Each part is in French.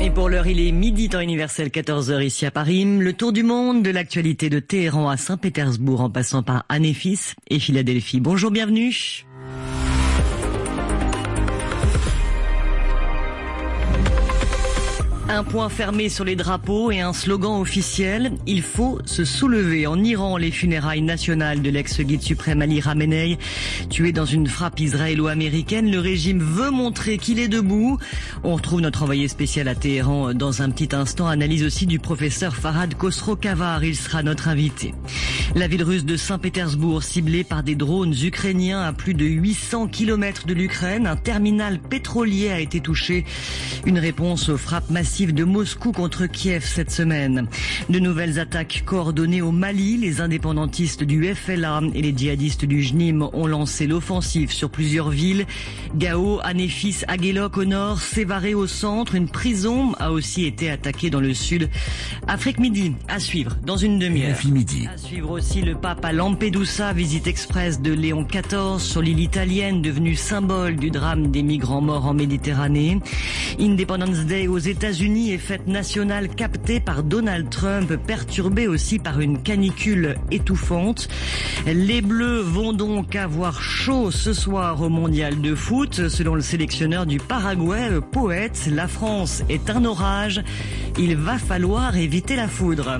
Et pour l'heure, il est midi temps universel, 14h ici à Paris. Le tour du monde de l'actualité de Téhéran à Saint-Pétersbourg en passant par Anéfis et Philadelphie. Bonjour, bienvenue. Un point fermé sur les drapeaux et un slogan officiel, il faut se soulever. En Iran, les funérailles nationales de l'ex-guide suprême Ali Khamenei, tué dans une frappe israélo-américaine. Le régime veut montrer qu'il est debout. On retrouve notre envoyé spécial à Téhéran dans un petit instant. Analyse aussi du professeur Farhad Khosrow-Kavar, il sera notre invité. La ville russe de Saint-Pétersbourg ciblée par des drones ukrainiens à plus de 800 km de l'Ukraine. Un terminal pétrolier a été touché. Une réponse aux frappes massives de Moscou contre Kiev cette semaine. De nouvelles attaques coordonnées au Mali. Les indépendantistes du FLA et les djihadistes du JNIM ont lancé l'offensive sur plusieurs villes. Gao, Anéfis, Aguelok au nord, Sévaré au centre. Une prison a aussi été attaquée dans le sud. Afrique Midi, à suivre dans une demi-heure. À suivre aussi le pape à Lampedusa, visite express de Léon XIV sur l'île italienne, devenue symbole du drame des migrants morts en Méditerranée. Independence Day aux États-Unis et fête nationale captée par Donald Trump, perturbée aussi par une canicule étouffante. Les Bleus vont donc avoir chaud ce soir au mondial de foot. Selon le sélectionneur du Paraguay, Poète, la France est un orage. Il va falloir éviter la foudre.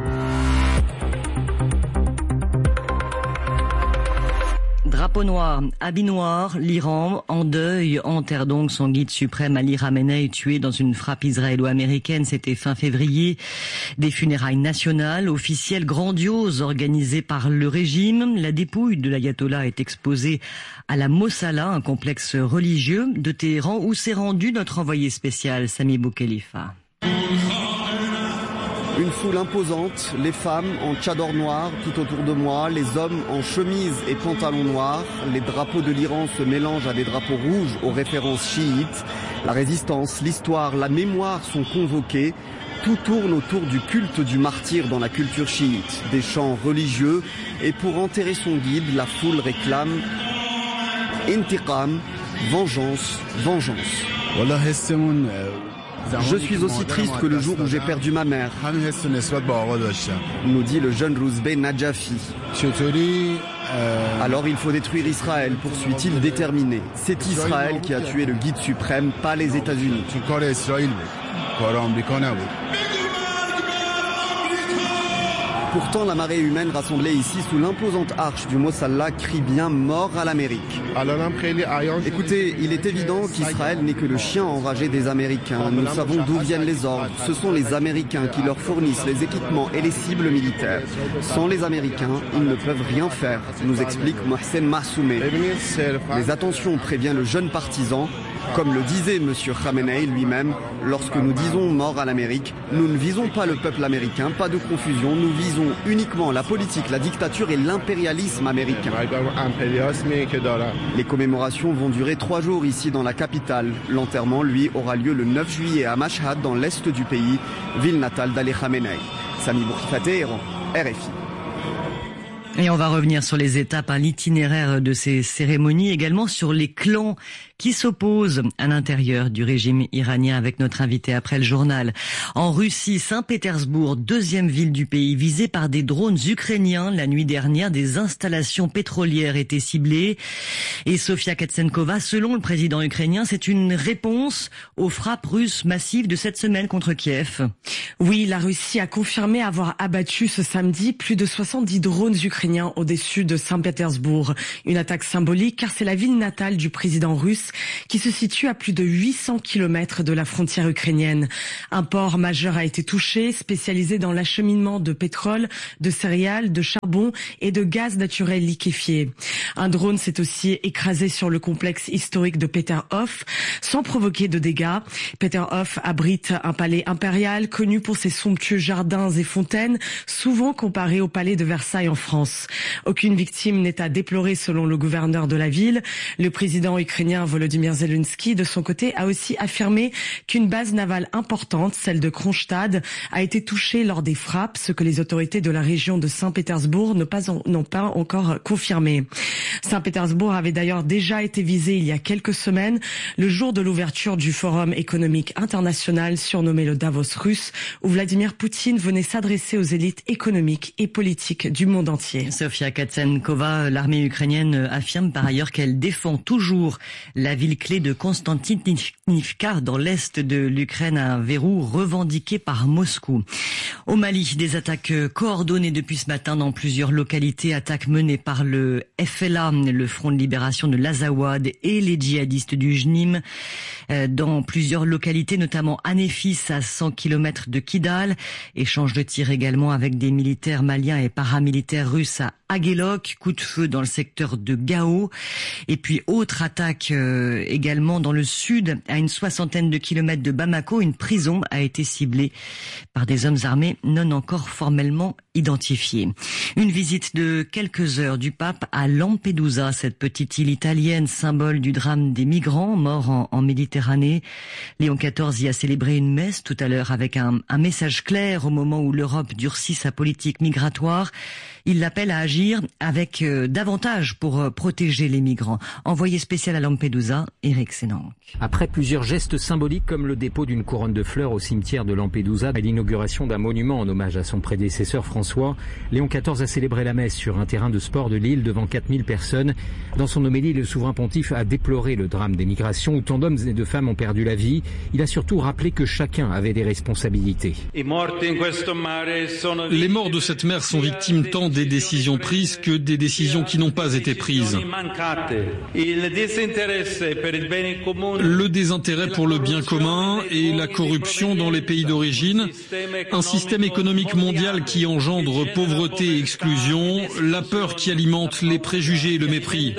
Drapeau noir, habit noir, l'Iran en deuil enterre donc son guide suprême Ali Khamenei, tué dans une frappe israélo-américaine. C'était fin février. Des funérailles nationales, officielles, grandioses, organisées par le régime. La dépouille de l'ayatollah est exposée à la Mossala, un complexe religieux de Téhéran, où s'est rendu notre envoyé spécial Sami Boukhelifa. Une foule imposante, les femmes en tchador noir tout autour de moi, les hommes en chemise et pantalon noir. Les drapeaux de l'Iran se mélangent à des drapeaux rouges aux références chiites. La résistance, l'histoire, la mémoire sont convoqués. Tout tourne autour du culte du martyr dans la culture chiite. Des chants religieux et pour enterrer son guide, la foule réclame intiqam, vengeance, vengeance. Je suis aussi triste que le jour où j'ai perdu ma mère, nous dit le jeune Rouzbeh Najafi. Alors il faut détruire Israël, poursuit-il déterminé. C'est Israël qui a tué le guide suprême, pas les États-Unis. Pourtant, la marée humaine rassemblée ici sous l'imposante arche du Mossala crie bien mort à l'Amérique. Écoutez, il est évident qu'Israël n'est que le chien enragé des Américains. Nous savons d'où viennent les ordres. Ce sont les Américains qui leur fournissent les équipements et les cibles militaires. Sans les Américains, ils ne peuvent rien faire, nous explique Mohsen Mahsoumeh. Mais attention, prévient le jeune partisan. Comme le disait M. Khamenei lui-même, lorsque nous disons mort à l'Amérique, nous ne visons pas le peuple américain, pas de confusion, nous visons uniquement la politique, la dictature et l'impérialisme américain. Les commémorations vont durer 3 jours ici dans la capitale. L'enterrement, lui, aura lieu le 9 juillet à Mashhad, dans l'est du pays, ville natale d'Ali Khamenei. Sami Boukhelifa, Téhéran, RFI. Et on va revenir sur les étapes, l'itinéraire de ces cérémonies, également sur les clans qui s'opposent à l'intérieur du régime iranien avec notre invité après le journal. En Russie, Saint-Pétersbourg, deuxième ville du pays, visée par des drones ukrainiens. La nuit dernière, des installations pétrolières étaient ciblées. Et Sofia Katsenkova, selon le président ukrainien, c'est une réponse aux frappes russes massives de cette semaine contre Kiev. Oui, la Russie a confirmé avoir abattu ce samedi plus de 70 drones ukrainiens au-dessus de Saint-Pétersbourg. Une attaque symbolique car c'est la ville natale du président russe qui se situe à plus de 800 km de la frontière ukrainienne. Un port majeur a été touché, spécialisé dans l'acheminement de pétrole, de céréales, de charbon et de gaz naturel liquéfié. Un drone s'est aussi écrasé sur le complexe historique de Peterhof sans provoquer de dégâts. Peterhof abrite un palais impérial connu pour ses somptueux jardins et fontaines, souvent comparé au palais de Versailles en France. violence. Aucune victime n'est à déplorer selon le gouverneur de la ville. Le président ukrainien Volodymyr Zelensky, de son côté, a aussi affirmé qu'une base navale importante, celle de Kronstadt, a été touchée lors des frappes, ce que les autorités de la région de Saint-Pétersbourg n'ont pas encore confirmé. Saint-Pétersbourg avait d'ailleurs déjà été visé il y a quelques semaines, le jour de l'ouverture du Forum économique international surnommé le Davos russe, où Vladimir Poutine venait s'adresser aux élites économiques et politiques du monde entier. Sofia Katsenkova, l'armée ukrainienne affirme par ailleurs qu'elle défend toujours la ville clé de Konstantinivka dans l'est de l'Ukraine, un verrou revendiqué par Moscou. Au Mali, des attaques coordonnées depuis ce matin dans plusieurs localités, attaques menées par le FLA, le Front de libération de l'Azawad, et les djihadistes du JNIM dans plusieurs localités, notamment à Néfis, à 100 km de Kidal. Échange de tirs également avec des militaires maliens et paramilitaires russes à Aguelok, coup de feu dans le secteur de Gao. Et puis autre attaque également dans le sud, à une 60aine de kilomètres de Bamako, une prison a été ciblée par des hommes armés non encore formellement identifiés. Une visite de quelques heures du pape à Lampedusa, cette petite île italienne, symbole du drame des migrants morts en Méditerranée. Léon XIV y a célébré une messe tout à l'heure avec un message clair au moment où l'Europe durcit sa politique migratoire. Il l'appelle à agir avec davantage pour protéger les migrants. Envoyé spécial à Lampedusa, Eric Sénanque. Après plusieurs gestes symboliques comme le dépôt d'une couronne de fleurs au cimetière de Lampedusa et l'inauguration d'un monument en hommage à son prédécesseur François, Léon XIV a célébré la messe sur un terrain de sport de l'île devant 4000 personnes. Dans son homélie, le souverain pontife a déploré le drame des migrations où tant d'hommes et de femmes ont perdu la vie. Il a surtout rappelé que chacun avait des responsabilités. Les morts de cette mer sont victimes tant des décisions prises que des décisions qui n'ont pas été prises. Le désintérêt pour le bien commun et la corruption dans les pays d'origine, un système économique mondial qui engendre pauvreté et exclusion, la peur qui alimente les préjugés et le mépris.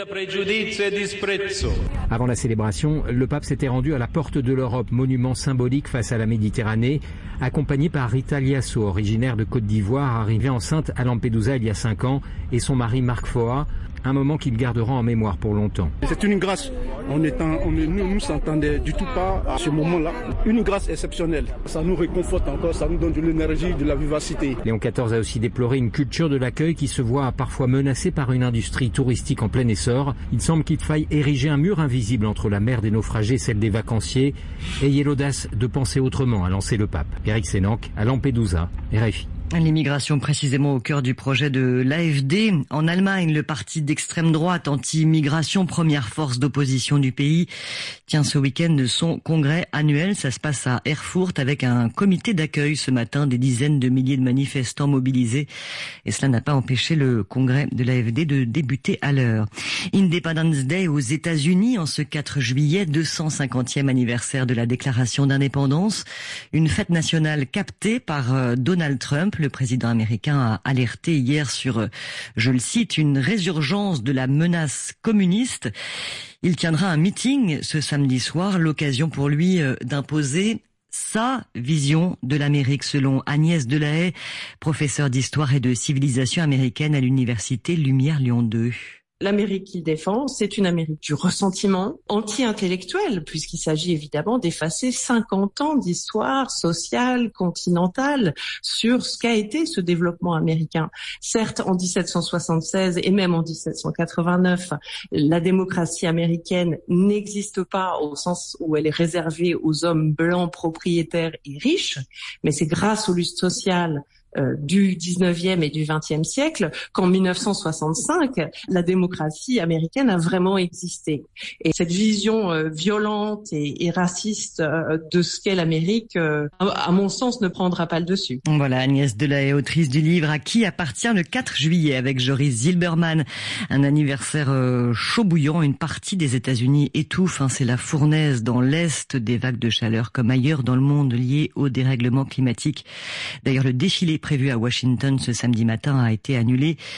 Avant la célébration, le pape s'était rendu à la porte de l'Europe, monument symbolique face à la Méditerranée, accompagné par Rita Liasso, originaire de Côte d'Ivoire, arrivée enceinte à Lampedusa il y a 5 ans, et son mari Marc Foa, un moment qu'ils garderont en mémoire pour longtemps. C'est une grâce. Nous ne s'entendaient du tout pas à ce moment-là. Une grâce exceptionnelle. Ça nous réconforte encore, ça nous donne de l'énergie, de la vivacité. Léon XIV a aussi déploré une culture de l'accueil qui se voit parfois menacée par une industrie touristique en plein essor. Il semble qu'il faille ériger un mur invisible entre la mer des naufragés et celle des vacanciers. Ayez l'audace de penser autrement, a lancé le pape. Eric Sénanque, à Lampedusa, RFI. L'immigration précisément au cœur du projet de l'AfD. En Allemagne, le parti d'extrême droite anti-immigration, première force d'opposition du pays, tient ce week-end son congrès annuel. Ça se passe à Erfurt avec un comité d'accueil ce matin, des dizaines de milliers de manifestants mobilisés. Et cela n'a pas empêché le congrès de l'AfD de débuter à l'heure. Independence Day aux États-Unis en ce 4 juillet, 250e anniversaire de la déclaration d'indépendance. Une fête nationale captée par Donald Trump. Le président américain a alerté hier sur, je le cite, une résurgence de la menace communiste. Il tiendra un meeting ce samedi soir, l'occasion pour lui d'imposer sa vision de l'Amérique selon Agnès Delahaye, professeure d'histoire et de civilisation américaine à l'université Lumière Lyon 2. L'Amérique qu'il défend, c'est une Amérique du ressentiment anti-intellectuel, puisqu'il s'agit évidemment d'effacer 50 ans d'histoire sociale, continentale, sur ce qu'a été ce développement américain. Certes, en 1776 et même en 1789, la démocratie américaine n'existe pas au sens où elle est réservée aux hommes blancs propriétaires et riches, mais c'est grâce aux luttes sociales du 19e et du 20e siècle qu'en 1965, la démocratie américaine a vraiment existé. Et cette vision violente et raciste de ce qu'est l'Amérique, à mon sens, ne prendra pas le dessus. Voilà, Agnès Delahaye, autrice du livre À qui appartient le 4 juillet avec Joris Zilberman. Un anniversaire chaud bouillant, une partie des États-Unis étouffe. C'est la fournaise dans l'Est, des vagues de chaleur comme ailleurs dans le monde liées au dérèglement climatique. D'ailleurs, le défilé prévu à Washington ce samedi matin a été annulé